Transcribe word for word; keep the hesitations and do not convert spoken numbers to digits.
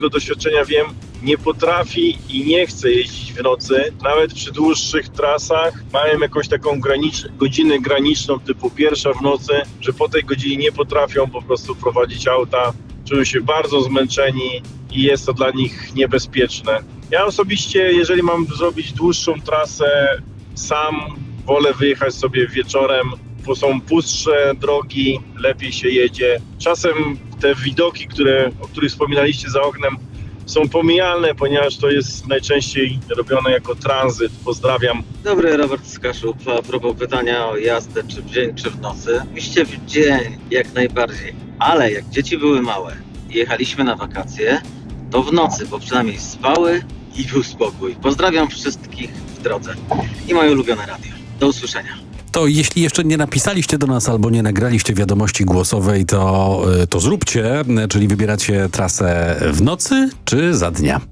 doświadczenia wiem, nie potrafi i nie chce jeździć w nocy. Nawet przy dłuższych trasach mają jakąś taką granicz, godzinę graniczną typu pierwsza w nocy, że po tej godzinie nie potrafią po prostu prowadzić auta. Czują się bardzo zmęczeni i jest to dla nich niebezpieczne. Ja osobiście, jeżeli mam zrobić dłuższą trasę, sam wolę wyjechać sobie wieczorem, bo są pustsze drogi, lepiej się jedzie. Czasem te widoki, które, o których wspominaliście za oknem, są pomijalne, ponieważ to jest najczęściej robione jako tranzyt. Pozdrawiam. Dobry, Robert z Kaszub. A propos pytania o jazdę czy w dzień, czy w nocy. Oczywiście w dzień jak najbardziej, ale jak dzieci były małe i jechaliśmy na wakacje, to w nocy, bo przynajmniej spały i był spokój. Pozdrawiam wszystkich w drodze i moje ulubione radio. Do usłyszenia. To jeśli jeszcze nie napisaliście do nas albo nie nagraliście wiadomości głosowej, to, to zróbcie, czyli wybieracie trasę w nocy czy za dnia.